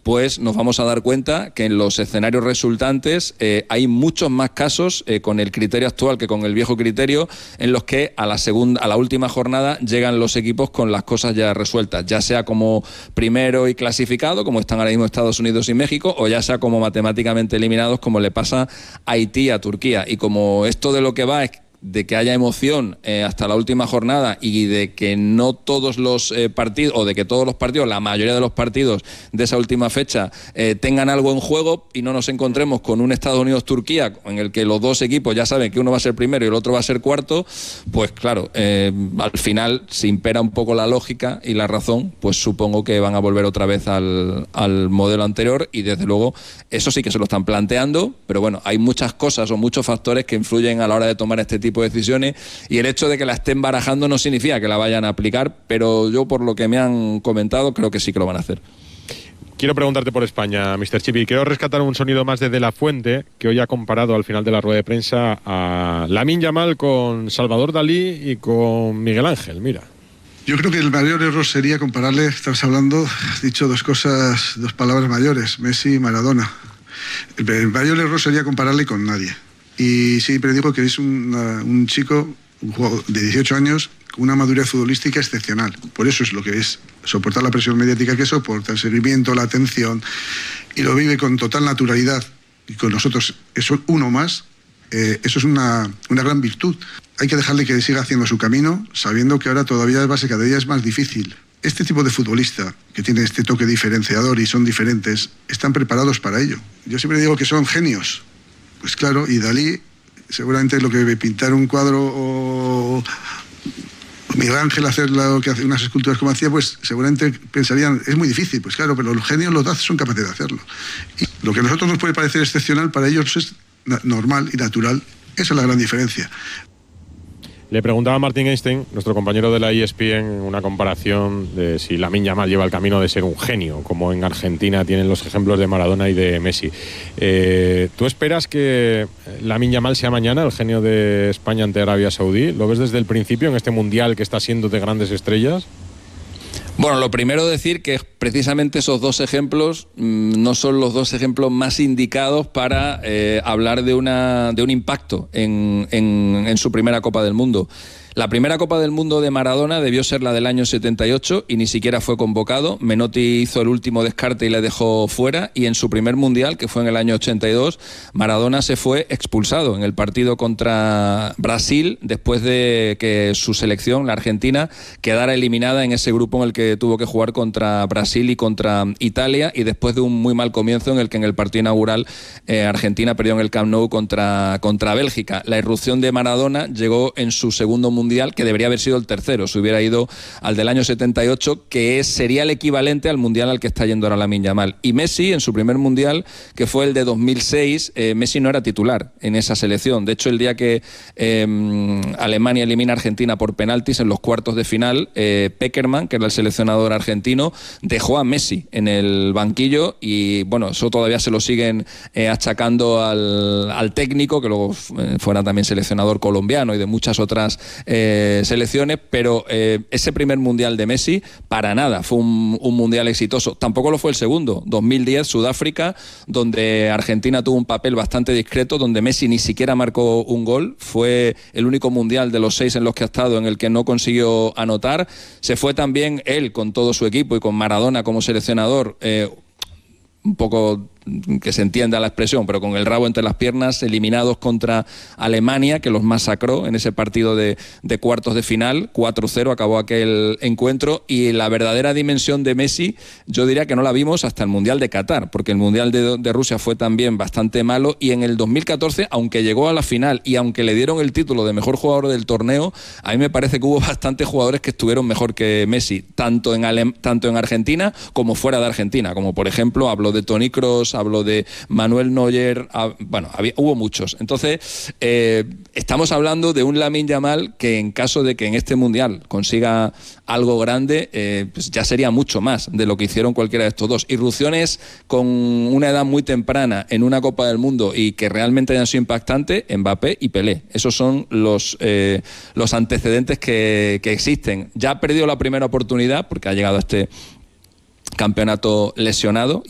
pues nos vamos a dar cuenta que en los escenarios resultantes hay muchos más casos con el criterio actual que con el viejo criterio, en los que a la última jornada llegan los equipos con las cosas ya resueltas, ya sea como primero y clasificado, como están ahora mismo Estados Unidos y México, o ya sea como matemáticamente eliminados, como le pasa a Haití y a Turquía. Y como esto de lo que va es de que haya emoción hasta la última jornada y de que no todos los partidos, o de que todos los partidos, la mayoría de los partidos de esa última fecha tengan algo en juego y no nos encontremos con un Estados Unidos-Turquía en el que los dos equipos ya saben que uno va a ser primero y el otro va a ser cuarto, pues claro, al final, si impera un poco la lógica y la razón, pues supongo que van a volver otra vez al modelo anterior, y desde luego eso sí que se lo están planteando, pero bueno, hay muchas cosas o muchos factores que influyen a la hora de tomar este tipo de decisiones, y el hecho de que la estén barajando no significa que la vayan a aplicar, pero yo, por lo que me han comentado, creo que sí que lo van a hacer. Quiero preguntarte por España, Mr. Chip, y quiero rescatar un sonido más de De La Fuente, que hoy ha comparado al final de la rueda de prensa a Lamine Yamal con Salvador Dalí y con Miguel Ángel. Mira. Yo creo que el mayor error sería compararle, estás hablando, has dicho dos palabras mayores, Messi y Maradona. El mayor error sería compararle con nadie. Y siempre digo que es un chico, un jugador de 18 años, con una madurez futbolística excepcional. Por eso es lo que es soportar la presión mediática que soporta, el seguimiento, la atención, y lo vive con total naturalidad. Y con nosotros, eso uno más, eso es una gran virtud. Hay que dejarle que siga haciendo su camino, sabiendo que ahora todavía cada día es más difícil. Este tipo de futbolista, que tiene este toque diferenciador y son diferentes, están preparados para ello. Yo siempre digo que son genios. Pues claro, y Dalí, seguramente lo que pintar un cuadro, o Miguel Ángel hacer unas esculturas como hacía, pues seguramente pensarían, es muy difícil. Pues claro, pero los genios, los son capaces de hacerlo. Y lo que a nosotros nos puede parecer excepcional, para ellos es normal y natural. Esa es la gran diferencia. Le preguntaba a Martin Einstein, nuestro compañero de la ESPN, una comparación de si Lamine Yamal lleva el camino de ser un genio, como en Argentina tienen los ejemplos de Maradona y de Messi. ¿Tú esperas que Lamine Yamal sea mañana el genio de España ante Arabia Saudí? ¿Lo ves desde el principio en este mundial que está siendo de grandes estrellas? Bueno, lo primero decir que precisamente esos dos ejemplos no son los dos ejemplos más indicados para hablar de un impacto en su primera Copa del Mundo. La primera Copa del Mundo de Maradona debió ser la del año 78 y ni siquiera fue convocado. Menotti hizo el último descarte y le dejó fuera, y en su primer Mundial, que fue en el año 82, Maradona se fue expulsado en el partido contra Brasil, después de que su selección, la Argentina, quedara eliminada en ese grupo en el que tuvo que jugar contra Brasil y contra Italia, y después de un muy mal comienzo en el que en el partido inaugural Argentina perdió en el Camp Nou contra Bélgica. La irrupción de Maradona llegó en su segundo Mundial, que debería haber sido el tercero, si hubiera ido al del año 78, que sería el equivalente al Mundial al que está yendo ahora Lamine Yamal. Y Messi, en su primer Mundial, que fue el de 2006, Messi no era titular en esa selección. De hecho, el día que Alemania elimina a Argentina por penaltis en los cuartos de final, Pekerman, que era el seleccionador argentino, dejó a Messi en el banquillo, y bueno, eso todavía se lo siguen achacando al técnico, que luego fuera también seleccionador colombiano y de muchas otras selecciones, pero ese primer Mundial de Messi para nada fue un Mundial exitoso. Tampoco lo fue el segundo, 2010, Sudáfrica, donde Argentina tuvo un papel bastante discreto, donde Messi ni siquiera marcó un gol. Fue el único Mundial de los 6 en los que ha estado en el que no consiguió anotar. Se fue también él con todo su equipo y con Maradona como seleccionador, un poco, que se entienda la expresión, pero con el rabo entre las piernas, eliminados contra Alemania, que los masacró en ese partido de cuartos de final. 4-0 acabó aquel encuentro, y la verdadera dimensión de Messi yo diría que no la vimos hasta el Mundial de Qatar, porque el Mundial de Rusia fue también bastante malo, y en el 2014, aunque llegó a la final y aunque le dieron el título de mejor jugador del torneo, a mí me parece que hubo bastantes jugadores que estuvieron mejor que Messi, tanto en Argentina como fuera de Argentina, como por ejemplo, hablo de Toni Kroos, hablo de Manuel Neuer, bueno, hubo muchos. Entonces, estamos hablando de un Lamine Yamal que, en caso de que en este Mundial consiga algo grande, pues ya sería mucho más de lo que hicieron cualquiera de estos dos. Irrupciones con una edad muy temprana en una Copa del Mundo y que realmente hayan sido impactantes, Mbappé y Pelé. Esos son los antecedentes que existen. Ya ha perdido la primera oportunidad porque ha llegado a este campeonato lesionado.